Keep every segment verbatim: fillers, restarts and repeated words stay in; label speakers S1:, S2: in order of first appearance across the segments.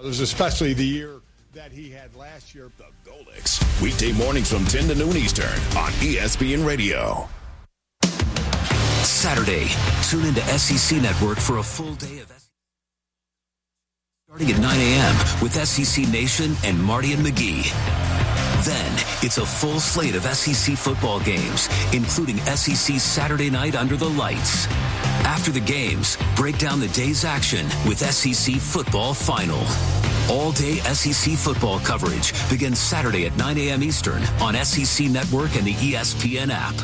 S1: Especially the year that he had last year.
S2: The Golix, weekday mornings from ten to noon Eastern on E S P N Radio.
S3: Saturday, tune into S E C Network for a full day of S E C starting at nine a.m. with S E C Nation and Marty and McGee. Then, it's a full slate of S E C football games, including S E C Saturday Night Under the Lights. After the games, break down the day's action with S E C Football Final. All-day S E C football coverage begins Saturday at nine a.m. Eastern on S E C Network and the E S P N app.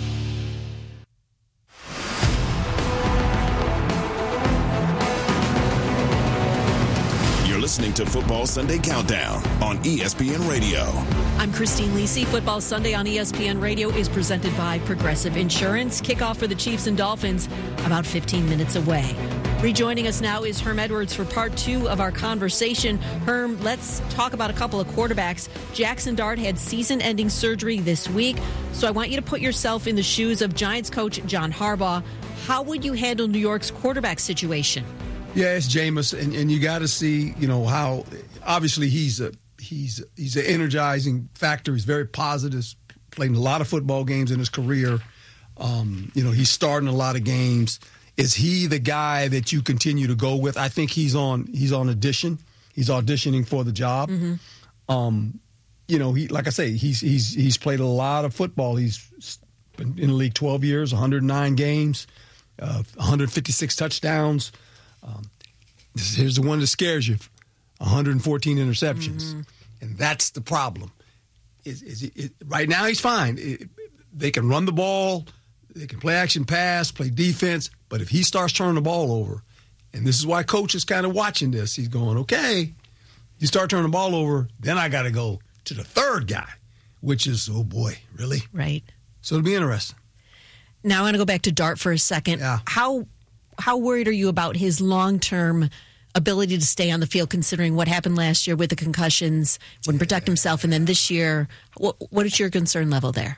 S2: Listening to Football Sunday Countdown on E S P N Radio.
S4: I'm Christine Lisi. Football Sunday on E S P N Radio is presented by Progressive Insurance. Kickoff for the Chiefs and Dolphins about fifteen minutes away. Rejoining us now is Herm Edwards for part two of our conversation. Herm, let's talk about a couple of quarterbacks. Jackson Dart had season-ending surgery this week, so I want you to put yourself in the shoes of Giants coach John Harbaugh. How would you handle New York's quarterback situation?
S5: Yeah, it's Jameis, and, and you got to see, you know, how obviously he's a he's he's an energizing factor. He's very positive. Played a lot of football games in his career. Um, you know, he's starting a lot of games. Is he the guy that you continue to go with? I think he's on he's on audition. He's auditioning for the job. Mm-hmm. Um, you know, he like I say, he's he's he's played a lot of football. He's been in the league twelve years, one hundred nine games, uh, one hundred fifty-six touchdowns. Um, this, here's the one that scares you: one hundred fourteen interceptions, mm-hmm. and that's the problem. Is, is it, it, right now he's fine. It, they can run the ball, they can play action pass, play defense, but if he starts turning the ball over, and this is why coach is kind of watching this, he's going, okay, you start turning the ball over, then I got to go to the third guy, which is, oh boy, really?
S4: Right.
S5: So it'll be interesting.
S4: Now I want to go back to Dart for a second.
S5: Yeah.
S4: How How worried are you about his long-term ability to stay on the field, considering what happened last year with the concussions, wouldn't protect himself, and then this year? What, what is your concern level there?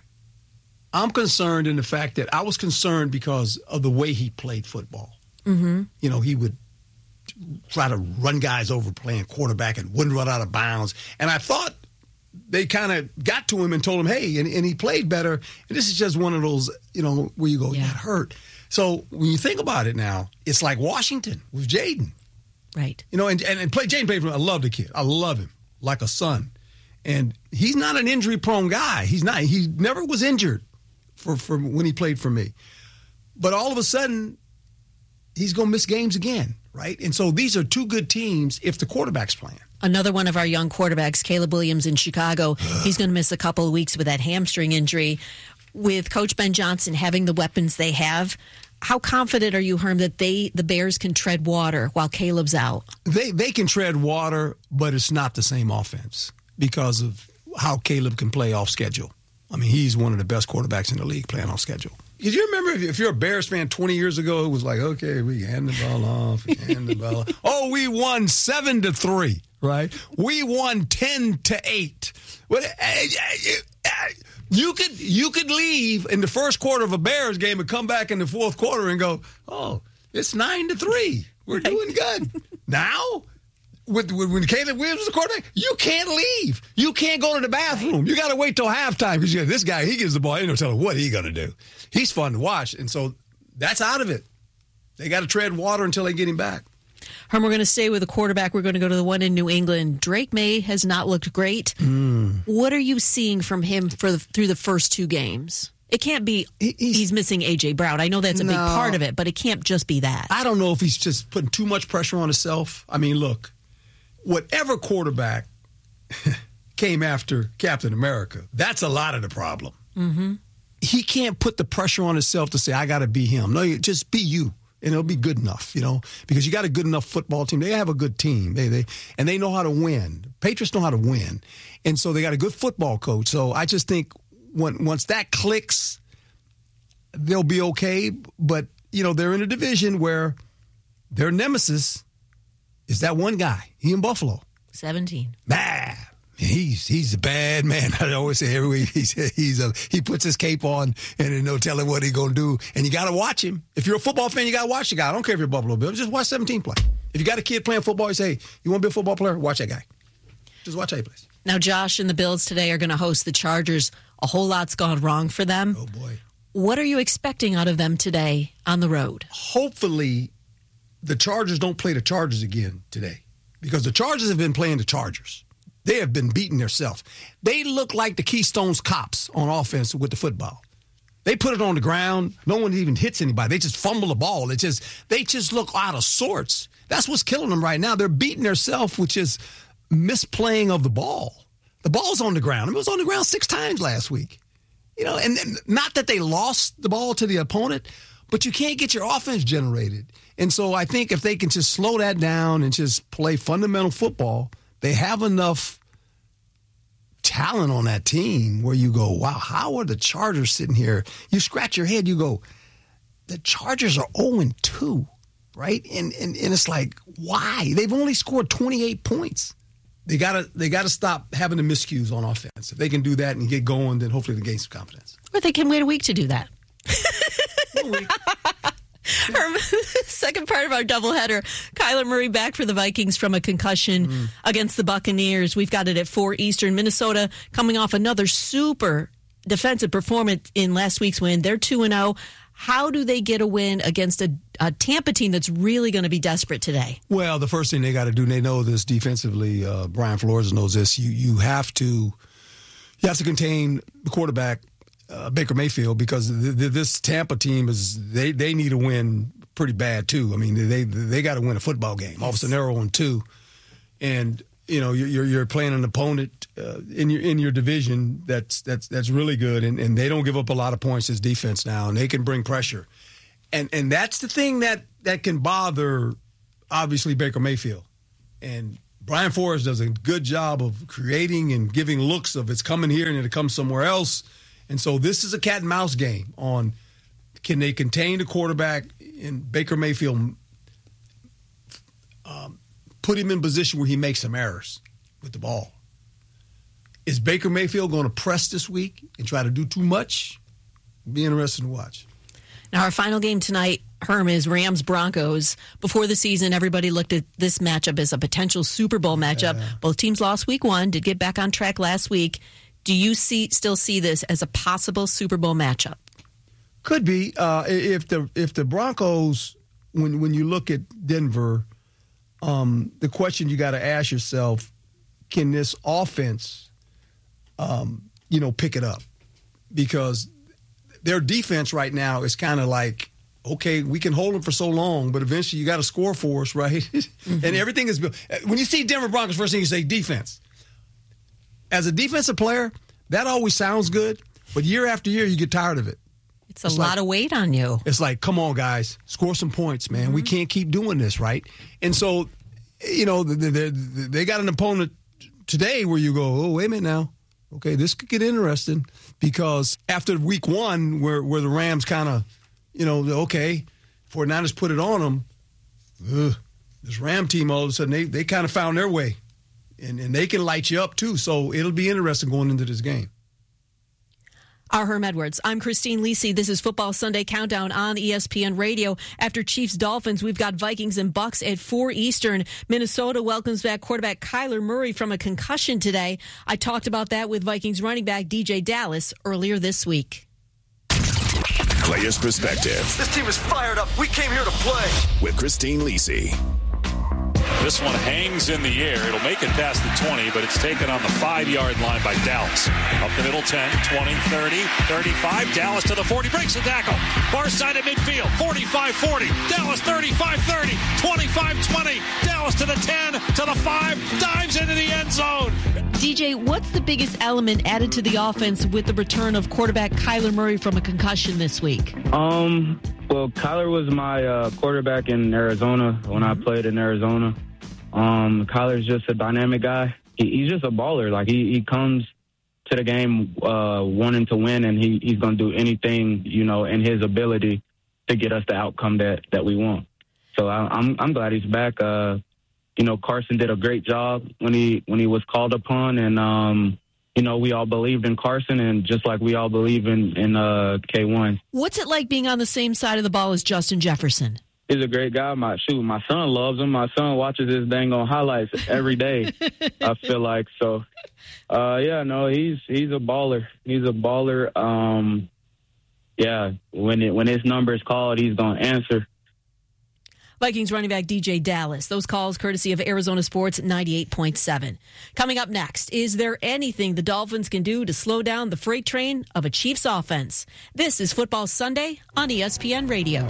S5: I'm concerned in the fact that I was concerned because of the way he played football.
S4: Mm-hmm.
S5: You know, he would try to run guys over playing quarterback and wouldn't run out of bounds. And I thought they kind of got to him and told him, hey, and, and he played better. And this is just one of those, you know, where you go,
S4: yeah.
S5: you got hurt. So when you think about it now, it's like Washington with Jaden.
S4: Right.
S5: You know, and, and, and play, Jaden played for me. I love the kid. I love him like a son. And he's not an injury-prone guy. He's not. He never was injured for, for when he played for me. But all of a sudden, he's going to miss games again, right? And so these are two good teams if the quarterback's playing.
S4: Another one of our young quarterbacks, Caleb Williams in Chicago, he's going to miss a couple of weeks with that hamstring injury. With Coach Ben Johnson having the weapons they have, how confident are you, Herm, that they the Bears can tread water while Caleb's out?
S5: They they can tread water, but it's not the same offense because of how Caleb can play off schedule. I mean, he's one of the best quarterbacks in the league playing off schedule. Did you remember if, if you're a Bears fan twenty years ago, it was like, okay, we hand the ball off, we hand the ball off. Oh, we won seven to three, right? We won ten to eight. What? You could you could leave in the first quarter of a Bears game and come back in the fourth quarter and go, oh, it's nine to three. We're doing good. Now, with, with, when Caleb Williams was the quarterback, you can't leave. You can't go to the bathroom. You got to wait till halftime because this guy, he gives the ball. You know, tell him what he going to do. He's fun to watch, and so that's out of it. They got to tread water until they get him back.
S4: Herm, we're going to stay with the quarterback. We're going to go to the one in New England. Drake May has not looked great. Mm. What are you seeing from him for the, through the first two games? It can't be he's, he's missing A J. Brown. I know that's a no, big part of it, but it can't just be that.
S5: I don't know if he's just putting too much pressure on himself. I mean, look, whatever quarterback came after Captain America, that's a lot of the problem.
S4: Mm-hmm.
S5: He can't put the pressure on himself to say, I got to be him. No, just be you. And it'll be good enough, you know, because you got a good enough football team. They have a good team. They they and they know how to win. Patriots know how to win. And so they got a good football coach. So I just think when, once that clicks, they'll be okay. But, you know, they're in a division where their nemesis is that one guy. He in Buffalo.
S4: seventeen.
S5: Bah. He's he's a bad man. I always say every week he's he's a he puts his cape on and then no telling what he's gonna do. And you got to watch him. If you're a football fan, you got to watch the guy. I don't care if you're Buffalo Bills. Just watch seventeen play. If you got a kid playing football, you say, you want to be a football player? Watch that guy. Just watch how he plays.
S4: Now, Josh and the Bills today are going to host the Chargers. A whole lot's gone wrong for them.
S5: Oh, boy.
S4: What are you expecting out of them today on the road?
S5: Hopefully, the Chargers don't play the Chargers again today, because the Chargers have been playing the Chargers. They have been beating themselves. They look like the Keystone's cops on offense with the football. They put it on the ground. No one even hits anybody. They just fumble the ball. It just they just look out of sorts. That's what's killing them right now. They're beating themselves, which is misplaying of the ball. The ball's on the ground. I mean, it was on the ground six times last week. You know, and, and not that they lost the ball to the opponent, but you can't get your offense generated. And so I think if they can just slow that down and just play fundamental football, they have enough talent on that team where you go, wow, how are the Chargers sitting here? You scratch your head, you go, the Chargers are oh and two, right? And, and and it's like, why? They've only scored twenty-eight points. They gotta they gotta stop having the miscues on offense. If they can do that and get going, then hopefully they gain some confidence.
S4: Or they can wait a week to do that.
S5: One week.
S4: Our second part of our doubleheader, Kyler Murray back for the Vikings from a concussion mm. against the Buccaneers. We've got it at four Eastern. Minnesota coming off another super defensive performance in last week's win. They're two and oh. How do they get a win against a, a Tampa team that's really going to be desperate today?
S5: Well, the first thing they got to do, and they know this defensively, uh, Brian Flores knows this, you you have to you have to contain the quarterback, Uh, Baker Mayfield, because th- th- this Tampa team is they, they need a win pretty bad too. I mean, they they got to win a football game. All of a sudden, they're oh and two, and you know you're you're playing an opponent uh, in your in your division that's that's that's really good, and, and they don't give up a lot of points as defense now, and they can bring pressure, and and that's the thing that that can bother obviously Baker Mayfield, and Brian Flores does a good job of creating and giving looks of it's coming here and it comes somewhere else. And so this is a cat and mouse game on can they contain the quarterback and Baker Mayfield um, put him in position where he makes some errors with the ball. Is Baker Mayfield going to press this week and try to do too much? It'll be interesting to watch.
S4: Now, our final game tonight, Herm, is Rams-Broncos. Before the season, everybody looked at this matchup as a potential Super Bowl matchup. Yeah. Both teams lost week one, did get back on track last week. Do you see still see this as a possible Super Bowl matchup?
S5: Could be. Uh, if the if the Broncos, when when you look at Denver, um, the question you got to ask yourself, can this offense, um, you know, pick it up? Because their defense right now is kind of like, okay, we can hold them for so long, but eventually you got to score for us, right? Mm-hmm. And everything is built. When you see Denver Broncos, first thing you say, defense. As a defensive player, that always sounds good, but year after year, you get tired of it.
S4: It's a it's lot like, of weight on you.
S5: It's like, come on, guys, score some points, man. Mm-hmm. We can't keep doing this, right? And so, you know, they, they, they got an opponent today where you go, oh, wait a minute now. Okay, this could get interesting because after week one where, where the Rams kind of, you know, okay, forty-niners put it on them, ugh, this Ram team all of a sudden, they, they kind of found their way. And, and they can light you up, too. So it'll be interesting going into this game.
S4: Our Herm Edwards. I'm Christine Lisi. This is Football Sunday Countdown on E S P N Radio. After Chiefs-Dolphins, we've got Vikings and Bucks at four Eastern. Minnesota welcomes back quarterback Kyler Murray from a concussion today. I talked about that with Vikings running back D J Dallas earlier this week.
S2: Player's perspective.
S6: This team is fired up. We came here to play.
S2: With Christine Lisi.
S7: This one hangs in the air. It'll make it past the twenty, but it's taken on the five-yard line by Dallas. Up the middle, ten, twenty, thirty, thirty-five. Dallas to the forty, breaks the tackle. Far side of midfield, forty-five forty. Dallas thirty-five thirty, twenty-five twenty. Dallas to the ten, to the five, dives into the end zone.
S4: D J, what's the biggest element added to the offense with the return of quarterback Kyler Murray from a concussion this week?
S8: Um, well, Kyler was my uh, quarterback in Arizona when I played in Arizona. Um, Kyler's just a dynamic guy. He, he's just a baller. Like he, he comes to the game uh, wanting to win, and he, he's going to do anything, you know, in his ability to get us the outcome that, that we want. So I, I'm I'm glad he's back. Uh, you know, Carson did a great job when he when he was called upon, and um, you know, we all believed in Carson, and just like we all believe in in uh, K one.
S4: What's it like being on the same side of the ball as Justin Jefferson?
S8: he's a great guy. My shoot, my son loves him. My son watches his dang on highlights every day. I feel like so. Uh, yeah, no, he's he's a baller. He's a baller. Um, yeah, when it when his number is called, he's gonna answer.
S4: Vikings running back D J Dallas. Those calls courtesy of Arizona Sports ninety-eight point seven. Coming up next, is there anything the Dolphins can do to slow down the freight train of a Chiefs offense? This is Football Sunday on E S P N Radio.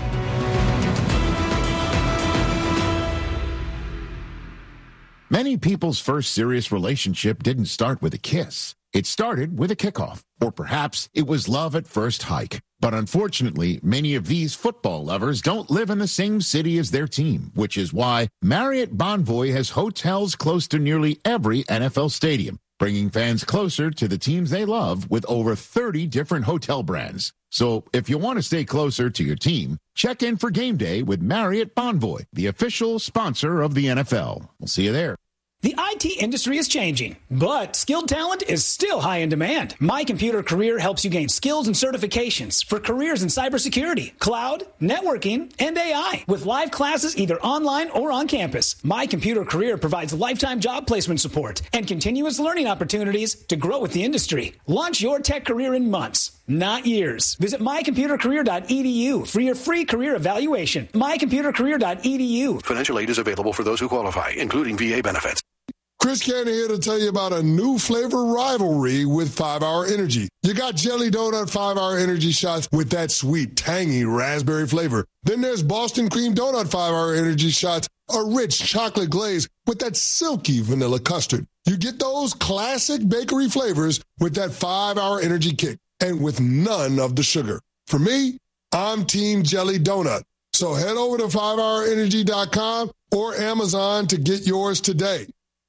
S9: Many people's first serious relationship didn't start with a kiss. It started with a kickoff, or perhaps it was love at first hike. But unfortunately, many of these football lovers don't live in the same city as their team, which is why Marriott Bonvoy has hotels close to nearly every N F L stadium, bringing fans closer to the teams they love with over thirty different hotel brands. So if you want to stay closer to your team, check in for game day with Marriott Bonvoy, the official sponsor of the N F L. We'll see you there.
S10: The I T industry is changing, but skilled talent is still high in demand. My Computer Career helps you gain skills and certifications for careers in cybersecurity, cloud, networking, and A I with live classes either online or on campus. My Computer Career provides lifetime job placement support and continuous learning opportunities to grow with the industry. Launch your tech career in months, not years. Visit my computer career dot e d u for your free career evaluation. my computer career dot e d u.
S11: Financial aid is available for those who qualify, including V A benefits.
S1: Chris Cannon here to tell you about a new flavor rivalry with five hour Energy. You got Jelly Donut five hour Energy shots with that sweet, tangy raspberry flavor. Then there's Boston Cream Donut five hour Energy shots, a rich chocolate glaze with that silky vanilla custard. You get those classic bakery flavors with that five hour Energy kick and with none of the sugar. For me, I'm Team Jelly Donut. So head over to five hour energy dot com or Amazon to get yours today.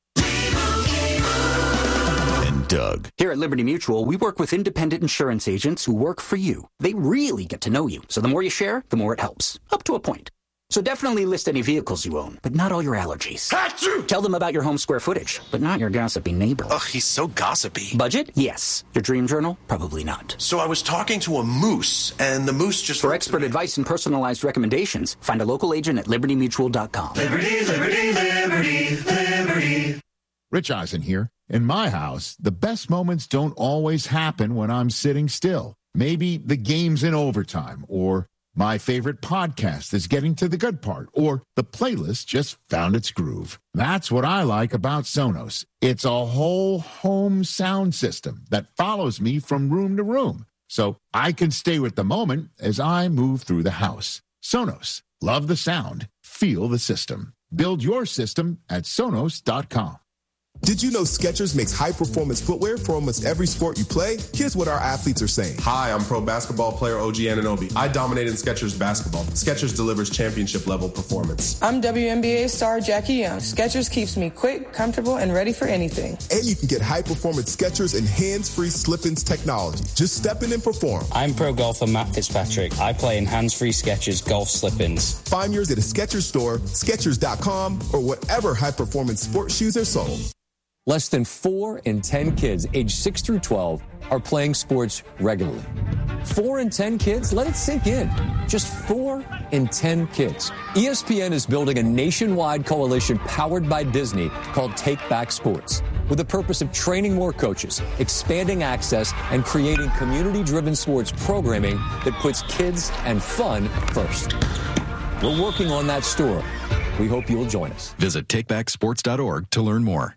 S12: Doug. Here at Liberty Mutual, we work with independent insurance agents who work for you. They really get to know you, so the more you share, the more it helps, up to a point. So definitely list any vehicles you own, but not all your allergies. Achoo! Tell them about your home square footage, but not your gossipy neighbor.
S11: Ugh, he's so gossipy.
S12: Budget? Yes. Your dream journal? Probably not.
S11: So I was talking to a moose, and the moose just...
S12: For expert advice and personalized recommendations, find a local agent at liberty mutual dot com.
S13: Liberty, liberty, liberty, liberty.
S9: Rich Eisen here. In my house, the best moments don't always happen when I'm sitting still. Maybe the game's in overtime, or my favorite podcast is getting to the good part, or the playlist just found its groove. That's what I like about Sonos. It's a whole home sound system that follows me from room to room, so I can stay with the moment as I move through the house. Sonos. Love the sound. Feel the system. Build your system at sonos dot com.
S14: Did you know Skechers makes high-performance footwear for almost every sport you play? Here's what our athletes are saying.
S15: Hi, I'm pro basketball player O G Anunoby. I dominate in Skechers basketball. Skechers delivers championship-level performance.
S16: I'm W N B A star Jackie Young. Skechers keeps me quick, comfortable, and ready for anything.
S14: And you can get high-performance Skechers and hands-free slip-ins technology. Just step in and perform.
S17: I'm pro golfer Matt Fitzpatrick. I play in hands-free Skechers golf slip-ins.
S14: Find yours at a Skechers store, Skechers dot com, or whatever high-performance sports shoes are sold.
S18: Less than four in ten kids aged six through twelve are playing sports regularly. Four in ten kids? Let it sink in. Just four in ten kids. E S P N is building a nationwide coalition powered by Disney called Take Back Sports, with the purpose of training more coaches, expanding access, and creating community-driven sports programming that puts kids and fun first. We're working on that story. We hope you'll join us.
S19: Visit take back sports dot org to learn more.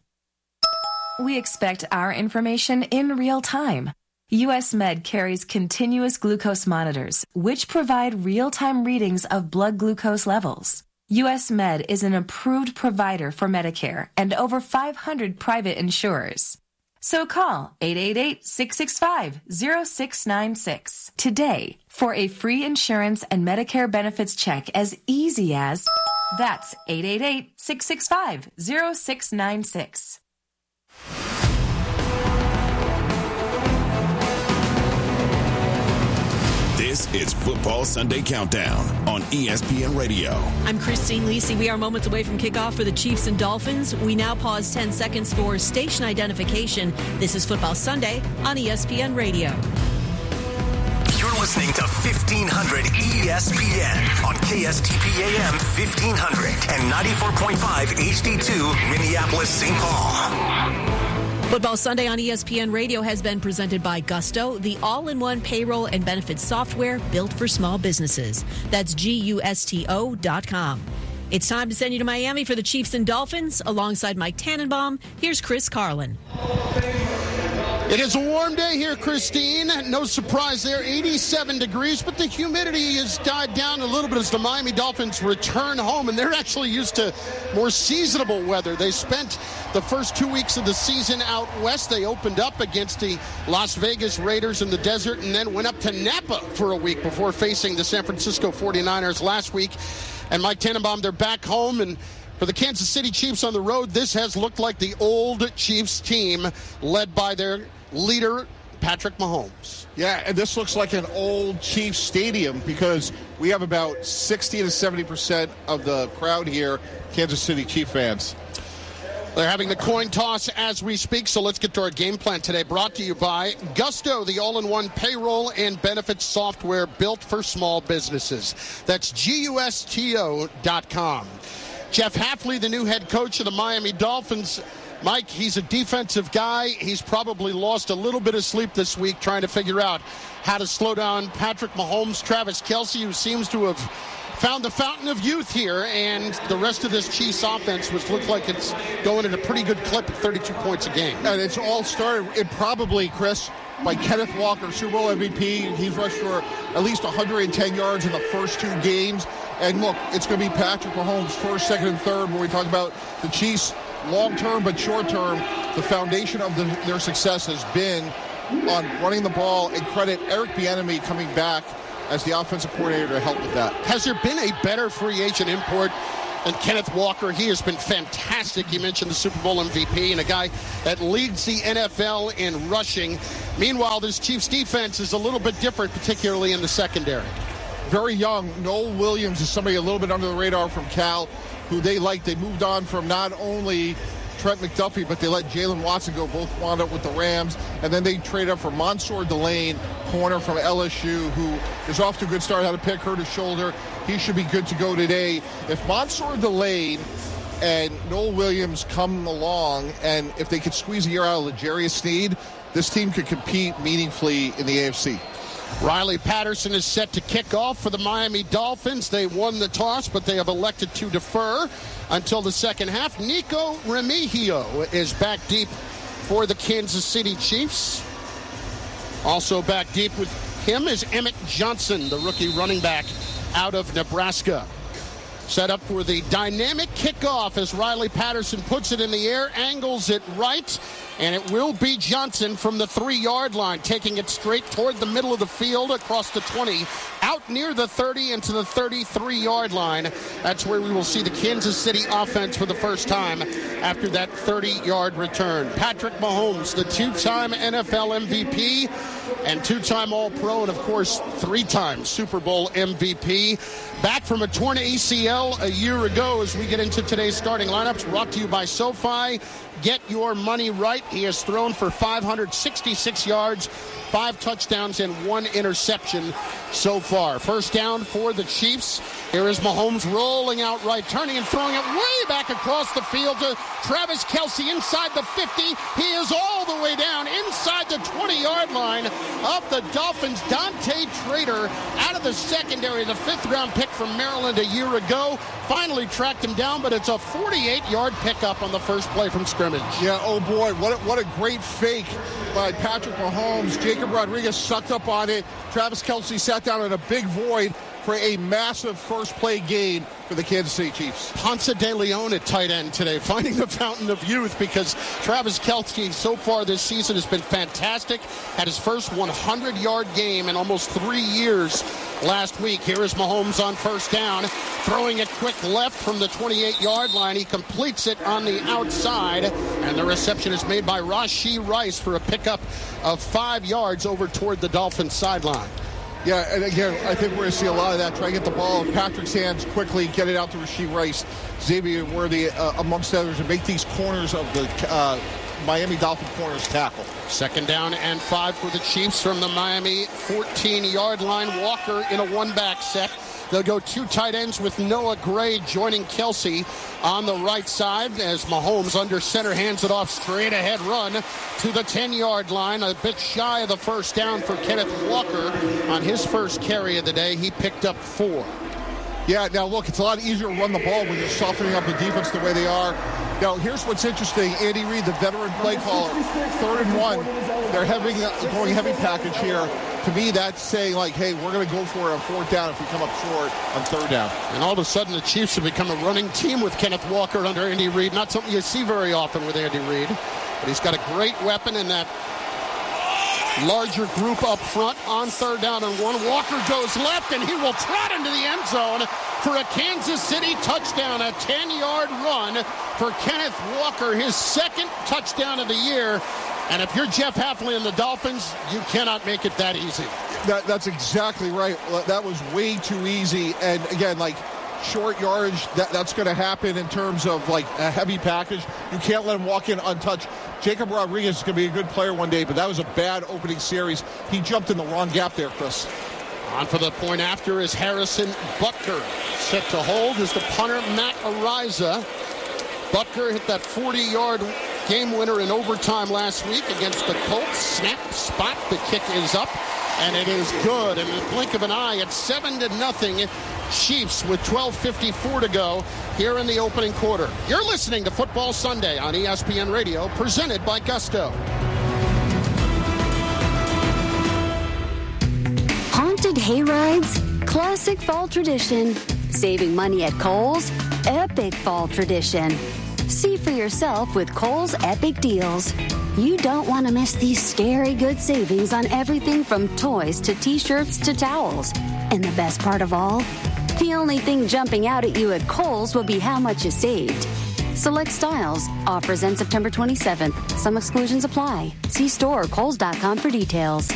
S20: We expect our information in real time. U S Med carries continuous glucose monitors, which provide real-time readings of blood glucose levels. U S Med is an approved provider for Medicare and over five hundred private insurers. So call eight eight eight, six six five, zero six nine six today for a free insurance and Medicare benefits check as easy as... That's eight eight eight, six six five, zero six nine six.
S2: This is Football Sunday Countdown on E S P N Radio.
S4: I'm Christine Lisi. We are moments away from kickoff for the Chiefs and Dolphins. We now pause ten seconds for station identification. This is Football Sunday on E S P N Radio.
S6: You're
S21: listening to fifteen hundred E S P N on K S T P A M fifteen hundred and ninety-four point five H D two Minneapolis, Saint Paul.
S4: Football Sunday on E S P N Radio has been presented by Gusto, the all-in-one payroll and benefits software built for small businesses. That's G U S T O dot com. It's time to send you to Miami for the Chiefs and Dolphins. Alongside Mike Tannenbaum, here's Chris Carlin.
S22: It is a warm day here, Christine. No surprise there, eighty-seven degrees, but the humidity has died down a little bit as the Miami Dolphins return home, and they're actually used to more seasonable weather. They spent the first two weeks of the season out west. They opened up against the Las Vegas Raiders in the desert and then went up to Napa for a week before facing the San Francisco forty-niners last week. And Mike Tannenbaum, they're back home, and for the Kansas City Chiefs on the road, this has looked like the old Chiefs team led by their leader, Patrick Mahomes.
S23: Yeah, and this looks like an old Chiefs stadium because we have about sixty to seventy percent of the crowd here, Kansas City Chief fans.
S22: They're having the coin toss as we speak, so let's get to our game plan today. Brought to you by Gusto, the all-in-one payroll and benefits software built for small businesses. That's G U S T O dot com. Jeff Hafley, the new head coach of the Miami Dolphins. Mike, he's a defensive guy. He's probably lost a little bit of sleep this week trying to figure out how to slow down Patrick Mahomes, Travis Kelce, who seems to have found the fountain of youth here, and the rest of this Chiefs offense, which looks like it's going at a pretty good clip at thirty-two points a game.
S23: And it's all started, it probably, Chris, by Kenneth Walker, Super Bowl M V P. He's rushed for at least one hundred ten yards in the first two games. And look, it's going to be Patrick Mahomes first, second, and third when we talk about the Chiefs long-term but short-term. The foundation of the, their success has been on running the ball, and credit Eric Bieniemy coming back as the offensive coordinator to help with that.
S22: Has there been a better free agent import than Kenneth Walker? He has been fantastic. You mentioned the Super Bowl M V P and a guy that leads the N F L in rushing. Meanwhile, this Chiefs defense is a little bit different, particularly in the secondary.
S23: Very young. Noel Williams is somebody a little bit under the radar from Cal, who they like. They moved on from not only Trent McDuffie, but they let Jalen Watson go. Both wound up with the Rams. And then they traded up for Mansour Delane, corner from L S U, who is off to a good start. Had a pick, hurt his shoulder. He should be good to go today. If Mansour Delane and Noel Williams come along, and if they could squeeze a year out of L'Jarius Sneed, this team could compete meaningfully in the A F C.
S22: Riley Patterson is set to kick off for the Miami Dolphins. They won the toss, but they have elected to defer until the second half. Nico Remigio is back deep for the Kansas City Chiefs. Also back deep with him is Emmett Johnson, the rookie running back out of Nebraska. Set up for the dynamic kickoff as Riley Patterson puts it in the air, angles it right, and it will be Johnson from the three-yard line, taking it straight toward the middle of the field across the twenty, out near the thirty and to the thirty-three-yard line. That's where we will see the Kansas City offense for the first time after that thirty-yard return. Patrick Mahomes, the two-time N F L M V P and two-time All-Pro, and, of course, three-time Super Bowl M V P. Back from a torn A C L a year ago as we get into today's starting lineups, brought to you by SoFi. Get your money right. He has thrown for five hundred sixty-six yards, five touchdowns, and one interception so far. First down for the Chiefs. Here is Mahomes rolling out right, turning and throwing it way back across the field to Travis Kelce inside the fifty. He is all the way down inside the twenty-yard line of the Dolphins. Dante Trader out of the secondary, the fifth-round pick from Maryland a year ago. Finally tracked him down, but it's a forty-eight-yard pickup on the first play from scrimmage.
S23: Yeah, oh boy, what a, what a great fake by Patrick Mahomes. Jacob Rodriguez sucked up on it. Travis Kelce sat down in a big void for a massive first play gain for the Kansas City Chiefs.
S22: Ponce de Leon at tight end today, finding the fountain of youth, because Travis Kelce so far this season has been fantastic. Had his first hundred-yard game in almost three years last week. Here is Mahomes on first down, throwing it quick left from the twenty-eight-yard line. He completes it on the outside, and the reception is made by Rashee Rice for a pickup of five yards over toward the Dolphins sideline.
S23: Yeah, and again, I think we're going to see a lot of that. Try to get the ball in Patrick's hands quickly, get it out to Rashee Rice, Xavier Worthy, uh, amongst others, and make these corners of the uh, Miami Dolphin corner's tackle.
S22: Second down and five for the Chiefs from the Miami fourteen-yard line. Walker in a one-back set. They'll go two tight ends with Noah Gray joining Kelsey on the right side as Mahomes under center hands it off straight ahead run to the ten-yard line. A bit shy of the first down for Kenneth Walker on his first carry of the day. He picked up four.
S23: Yeah, now look, it's a lot easier to run the ball when you're softening up the defense the way they are. Now, here's what's interesting. Andy Reid, the veteran play caller, third and one, they're having, going heavy package here. To me, that's saying, like, hey, we're going to go for a fourth down if we come up short on third down.
S22: And all of a sudden, the Chiefs have become a running team with Kenneth Walker under Andy Reid. Not something you see very often with Andy Reid. But he's got a great weapon in that larger group up front on third down and one. Walker goes left, and he will trot into the end zone for a Kansas City touchdown, a ten-yard run for Kenneth Walker, his second touchdown of the year. And if you're Jeff Hafley and the Dolphins, you cannot make it that easy.
S23: That, that's exactly right. That was way too easy. And again, like, short yardage, that, that's going to happen in terms of, like, a heavy package. You can't let him walk in untouched. Jacob Rodriguez is going to be a good player one day, but that was a bad opening series. He jumped in the wrong gap there, Chris.
S22: On for the point after is Harrison Butker. Set to hold is the punter, Matt Ariza. Butker hit that forty-yard game winner in overtime last week against the Colts. Snap, spot, the kick is up, and it is good. In the blink of an eye, it's seven to nothing. Chiefs with twelve fifty-four to go here in the opening quarter. You're listening to Football Sunday on E S P N Radio, presented by Gusto.
S3: Haunted hayrides, classic fall tradition. Saving money at Kohl's, epic fall tradition. See for yourself with Kohl's Epic Deals. You don't want to miss these scary good savings on everything from toys to t-shirts to towels. And the best part of all, the only thing jumping out at you at Kohl's will be how much you saved. Select styles. Offers end September twenty-seventh. Some exclusions apply. See store or Kohls dot com for details.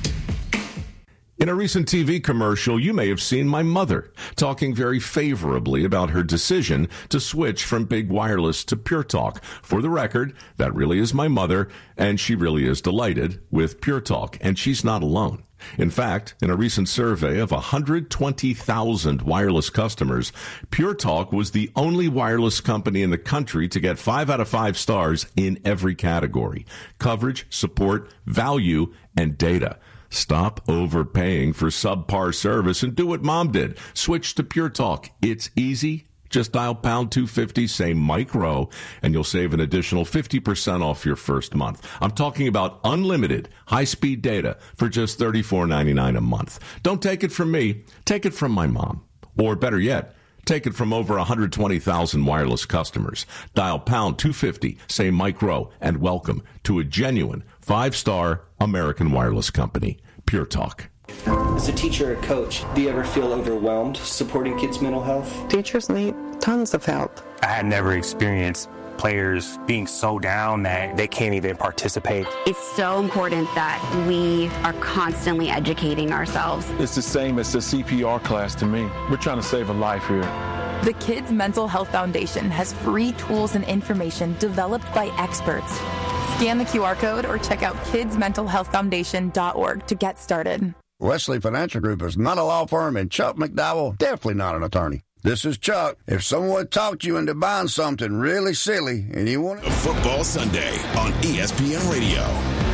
S5: In a recent T V commercial, you may have seen my mother talking very favorably about her decision to switch from big wireless to Pure Talk. For the record, that really is my mother, and she really is delighted with Pure Talk, and she's not alone. In fact, in a recent survey of one hundred twenty thousand wireless customers, Pure Talk was the only wireless company in the country to get five out of five stars in every category: coverage, support, value, and data. Stop overpaying for subpar service and do what Mom did. Switch to Pure Talk. It's easy. Just dial pound two fifty, say Mike Rowe, and you'll save an additional fifty percent off your first month. I'm talking about unlimited high-speed data for just thirty-four ninety-nine a month. Don't take it from me. Take it from my mom. Or better yet, take it from over one hundred twenty thousand wireless customers. Dial pound two fifty, say Mike Rowe, and welcome to a genuine five-star American wireless company, Pure Talk.
S7: As a teacher or coach, do you ever feel overwhelmed supporting kids' mental health?
S24: Teachers need tons of help.
S25: I had never experienced players being so down that they can't even participate.
S26: It's so important that we are constantly educating ourselves.
S27: It's the same as the C P R class to me. We're trying to save a life here.
S28: The Kids Mental Health Foundation has free tools and information developed by experts. Scan the Q R code or check out kids mental health foundation dot org to get started.
S29: Wesley Financial Group is not a law firm, and Chuck McDowell definitely not an attorney. This is Chuck. If someone talked you into buying something really silly and you want it...
S2: Football Sunday on E S P N Radio.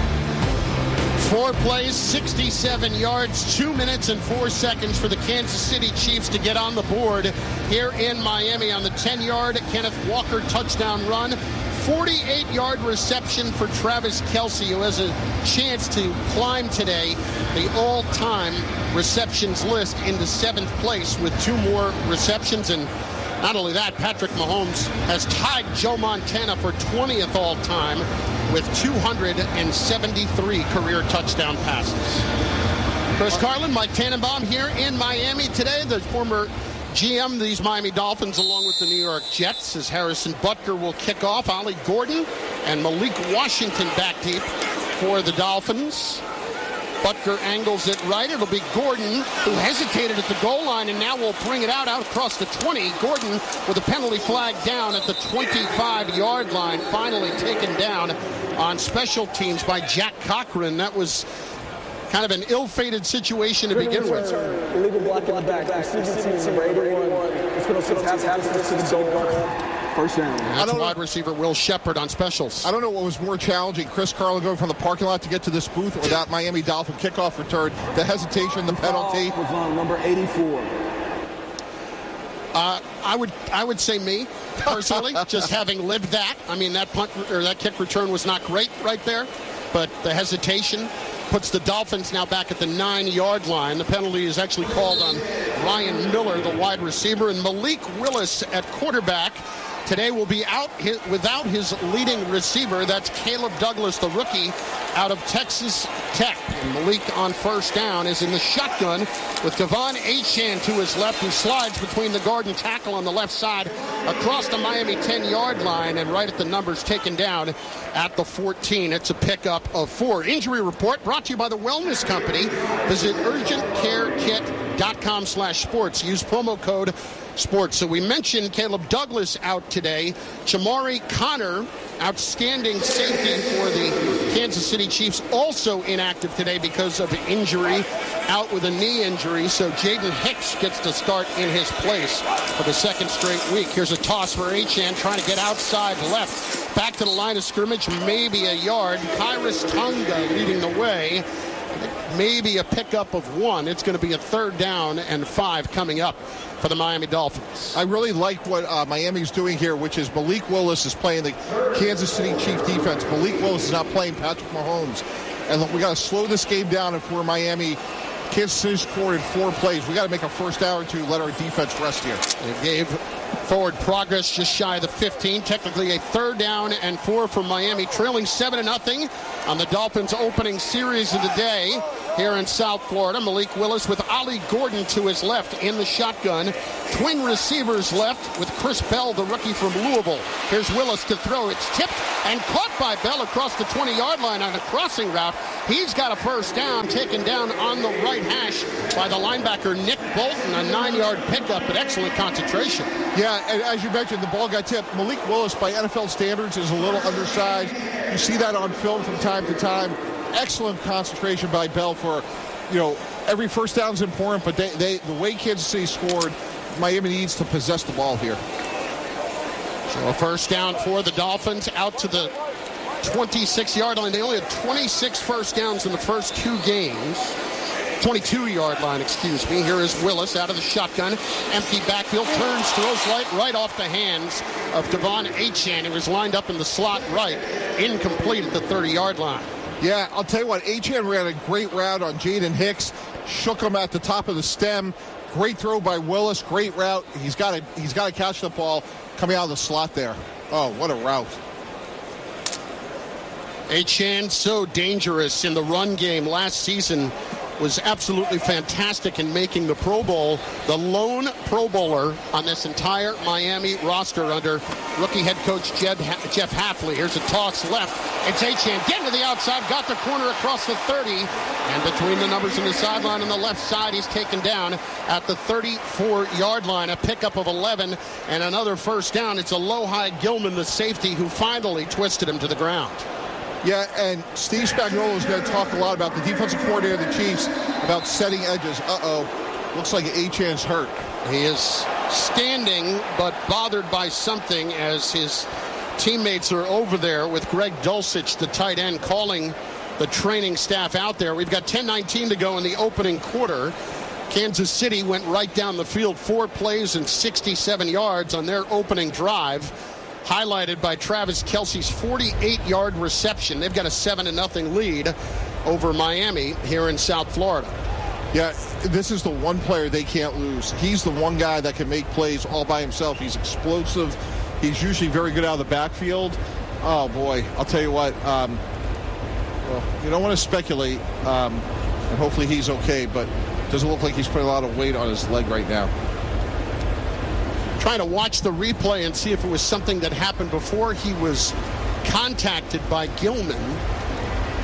S22: Four plays, sixty-seven yards, two minutes and four seconds for the Kansas City Chiefs to get on the board here in Miami on the ten-yard Kenneth Walker touchdown run. forty-eight-yard reception for Travis Kelce, who has a chance to climb today the all-time receptions list into seventh place with two more receptions. And not only that, Patrick Mahomes has tied Joe Montana for twentieth all-time with two hundred seventy-three career touchdown passes. Chris Carlin, Mike Tannenbaum here in Miami today. The former G M of these Miami Dolphins along with the New York Jets, as Harrison Butker will kick off. Ollie Gordon and Malik Washington back deep for the Dolphins. Butker angles it right. It'll be Gordon, who hesitated at the goal line, and now will bring it out, out across the twenty. Gordon with a penalty flag down at the twenty-five-yard line, finally taken down on special teams by Jack Cochran. That was kind of an ill-fated situation to begin with.
S1: Illegal block in the back. First down.
S22: That's wide receiver Will Shepard on specials.
S23: I don't know what was more challenging, Chris Carlin going from the parking lot to get to this booth or that Miami Dolphin kickoff return, the hesitation, the penalty.
S1: Was on number eighty-four.
S22: Uh, I would I would say me, personally, just having lived that. I mean, that punt or that kick return was not great right there, but the hesitation puts the Dolphins now back at the nine-yard line. The penalty is actually called on Ryan Miller, the wide receiver, and Malik Willis at quarterback. Today will be out his, without his leading receiver. That's Caleb Douglas, the rookie out of Texas Tech. And Malik on first down is in the shotgun with Devon Achane to his left, who slides between the guard and tackle on the left side across the Miami ten-yard line, and right at the numbers, taken down at the fourteen. It's a pickup of four. Injury report brought to you by the Wellness Company. Visit urgent care kit dot com slash sports. Use promo code sports. So we mentioned Caleb Douglas out today. Chamari Connor, outstanding safety for the Kansas City Chiefs, also inactive today because of injury, out with a knee injury. So Jaden Hicks gets to start in his place for the second straight week. Here's a toss for Achane, trying to get outside left. Back to the line of scrimmage, maybe a yard. Kyrus Tonga leading the way. Maybe a pickup of one. It's going to be a third down and five coming up for the Miami Dolphins.
S23: I really like what uh, Miami's doing here, which is Malik Willis is playing the Kansas City Chief defense. Malik Willis is not playing Patrick Mahomes. And look, we got to slow this game down. If we're Miami, Kansas City scored in four plays. We got to make a first down or two, let our defense rest here.
S22: They gave forward progress just shy of the fifteen. Technically a third down and four for Miami, trailing seven to nothing on the Dolphins' opening series of the day here in South Florida. Malik Willis with Ollie Gordon to his left in the shotgun. Twin receivers left with Chris Bell, the rookie from Louisville. Here's Willis to throw. It's tipped and caught by Bell across the twenty-yard line on a crossing route. He's got a first down, taken down on the right hash by the linebacker Nick Bolton. A nine-yard pickup, but excellent concentration.
S23: Yeah, and as you mentioned, the ball got tipped. Malik Willis, by N F L standards, is a little undersized. You see that on film from time to time. Excellent concentration by Bell for, you know, every first down is important, but they, they the way Kansas City scored, Miami needs to possess the ball here.
S22: So a first down for the Dolphins out to the twenty-six-yard line. They only had twenty-six first downs in the first two games. twenty-two-yard line, excuse me. Here is Willis out of the shotgun. Empty backfield, turns, throws right, right off the hands of Devon Achane, who was lined up in the slot right. Incomplete at the thirty-yard line.
S23: Yeah, I'll tell you what, Achane ran a great route on Jaden Hicks, shook him at the top of the stem. Great throw by Willis, great route. He's got to he's got to catch the ball coming out of the slot there. Oh, what a route.
S22: Achane, so dangerous in the run game last season, was absolutely fantastic in making the Pro Bowl. The lone Pro Bowler on this entire Miami roster under rookie head coach Jed, Jeff Hafley. Here's a toss left. It's Achane getting to the outside, got the corner across the thirty, and between the numbers on the sideline on the left side, he's taken down at the thirty-four-yard line. A pickup of eleven and another first down. It's Alohi Gilman, the safety, who finally twisted him to the ground.
S23: Yeah, and Steve Spagnuolo is going to talk a lot about the defensive coordinator of the Chiefs, about setting edges. Uh-oh, looks like Achane's hurt.
S22: He is standing, but bothered by something as his teammates are over there with Greg Dulcich, the tight end, calling the training staff out there. We've got ten nineteen to go in the opening quarter. Kansas City went right down the field, four plays and sixty-seven yards on their opening drive, highlighted by Travis Kelce's forty-eight-yard reception. They've got a seven to nothing lead over Miami here in South Florida.
S23: Yeah, this is the one player they can't lose. He's the one guy that can make plays all by himself. He's explosive. He's usually very good out of the backfield. Oh, boy, I'll tell you what. Um, well, you don't want to speculate, um, and hopefully he's okay, but it doesn't look like he's putting a lot of weight on his leg right now.
S22: Trying to watch the replay and see if it was something that happened before he was contacted by Gilman.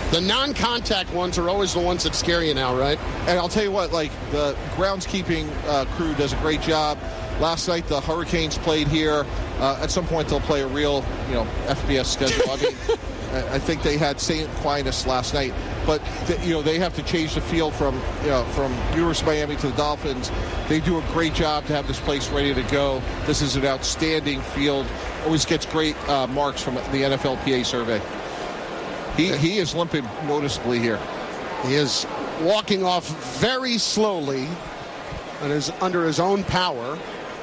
S22: The non-contact ones are always the ones that scare you now, right?
S23: And I'll tell you what, like, the groundskeeping uh, crew does a great job. Last night, the Hurricanes played here. Uh, at some point, they'll play a real, you know, F B S schedule. I mean, I think they had Saint Aquinas last night, but th- you know they have to change the field from you know from University of Miami to the Dolphins. They do a great job to have this place ready to go. This is an outstanding field. Always gets great uh, marks from the N F L P A survey. He he is limping noticeably here.
S22: He is walking off very slowly and is under his own power.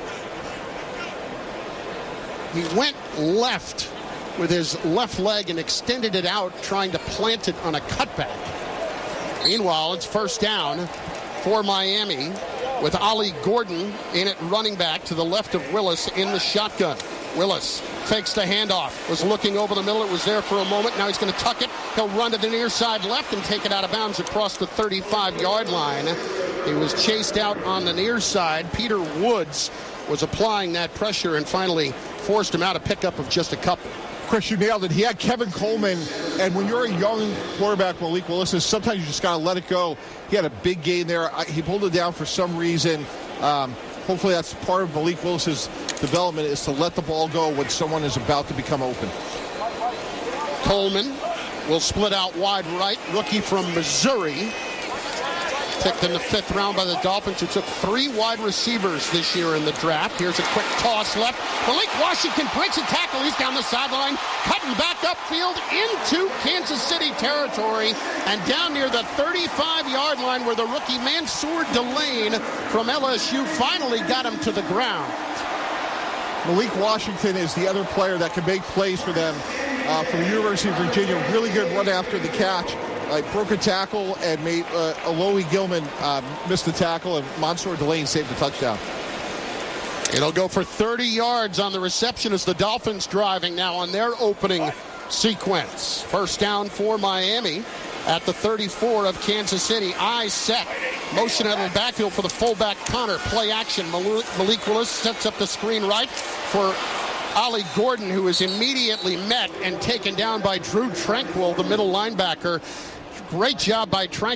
S22: He went left with his left leg and extended it out, trying to plant it on a cutback. Meanwhile, it's first down for Miami with Ollie Gordon in at running back to the left of Willis in the shotgun. Willis fakes the handoff, was looking over the middle. It was there for a moment. Now he's going to tuck it. He'll run to the near side left and take it out of bounds across the thirty-five-yard line. He was chased out on the near side. Peter Woods was applying that pressure and finally forced him out a pickup of just a couple.
S23: Chris, you nailed it. He had Kevin Coleman, and when you're a young quarterback, Malik Willis, sometimes you just got to let it go. He had a big gain there. He pulled it down for some reason. Um, hopefully that's part of Malik Willis's development, is to let the ball go when someone is about to become open.
S22: Coleman will split out wide right. Rookie from Missouri. Picked in the fifth round by the Dolphins, who took three wide receivers this year in the draft. Here's a quick toss left. Malik Washington breaks a tackle. He's down the sideline, cutting back upfield into Kansas City territory and down near the thirty-five-yard line where the rookie Mansour Delane from L S U finally got him to the ground.
S23: Malik Washington is the other player that can make plays for them uh, from the University of Virginia. Really good run after the catch. Uh, broke a tackle and made uh, Alohi Gilman uh, missed the tackle, and Mansour Delane saved the touchdown.
S22: It'll go for thirty yards on the reception as the Dolphins driving now on their opening sequence. First down for Miami at the thirty-four of Kansas City. Eyes set. Motion out of the backfield for the fullback Connor. Play action. Malik Willis sets up the screen right for Ollie Gordon, who is immediately met and taken down by Drew Tranquil, the middle linebacker. Great job by Tranquil.